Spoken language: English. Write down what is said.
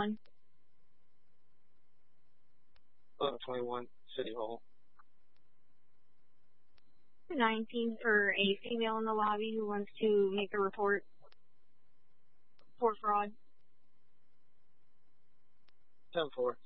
1121. 1121 City Hall. 19 for a female in the lobby who wants to make a report for fraud. 10-4.